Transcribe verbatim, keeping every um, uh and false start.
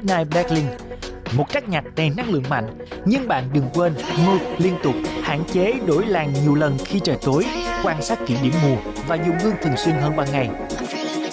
Midnight Blackling, một track nhạc đầy năng lượng mạnh. Nhưng bạn đừng quên move liên tục, hạn chế đổi làn nhiều lần khi trời tối, quan sát kỹ điểm mùa và dùng gương thường xuyên hơn ban ngày.